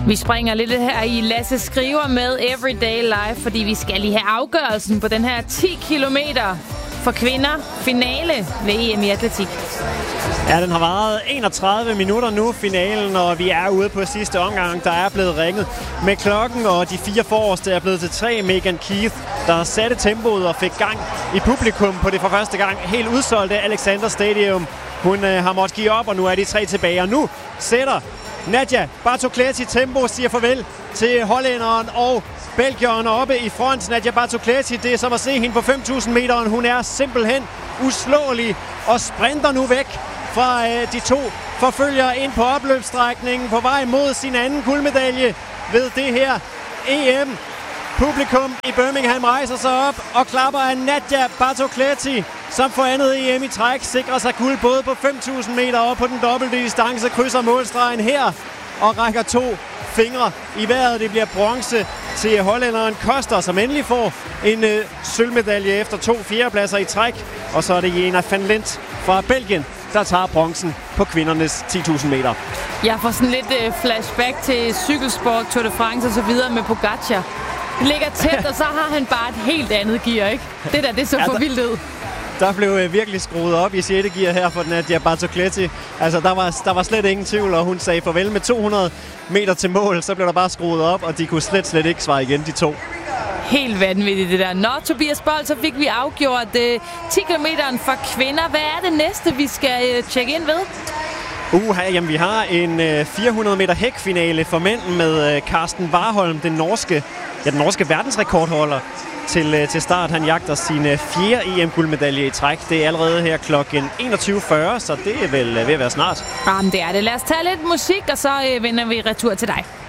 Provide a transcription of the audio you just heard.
Vi springer lidt her i Lasse Skriver med Everyday Life, fordi vi skal lige have afgørelsen på den her 10 kilometer for kvinder finale ved EM i atletik. Ja, den har varet 31 minutter nu, finalen, og vi er ude på sidste omgang. Der er blevet ringet med klokken, og de 4 forreste er blevet til 3. Megan Keith, der satte tempoet og fik gang i publikum på det for første gang helt udsolgte Alexander Stadium. Hun har måttet give op, og nu er de 3 tilbage. Og nu sætter Nadia Bartokleti tempo, siger farvel til hollænderen og belgieren oppe i front. Nadia Bartokleti, det er som at se hende på 5.000 meter. Hun er simpelthen uslåelig og sprinter nu væk fra de 2 forfølgere ind på opløbsstrækningen på vej mod sin anden guldmedalje ved det her EM. Publikum i Birmingham rejser sig op og klapper af Nadia Bartokleti, som for andet EM i træk sikrer sig guld både på 5.000 meter og på den dobbelte distance, krydser målstregen her og rækker 2 fingre i vejret. Det bliver bronze til hollænderen Koster, som endelig får en sølvmedalje efter 2 fjerdepladser i træk. Og så er det Jena van Lent fra Belgien, der tager bronzen på kvindernes 10.000 meter. Jeg får sådan lidt flashback til cykelsport, Tour de France og så videre med Pogacar. Det ligger tæt, og så har han bare et helt andet gear, ikke? Det så for vildt ud. Der blev virkelig skruet op i 6. gear her for Nadia Bartokleti. Altså, der var slet ingen tvivl, og hun sagde farvel med 200 meter til mål. Så blev der bare skruet op, og de kunne slet ikke svare igen, de 2. Helt vanvittigt det der. Nå, Tobias Bold, så fik vi afgjort 10 kilometeren for kvinder. Hvad er det næste, vi skal tjekke ind ved? Jamen, vi har en 400 meter hækfinale for mænd med Karsten Warholm, den norske verdensrekordholder til start. Han jagter sin 4. EM-guldmedalje i træk. Det er allerede her klokken 21.40, så det er vel ved at være snart. Jamen, det er det. Lad os tage lidt musik, og så vender vi retur til dig.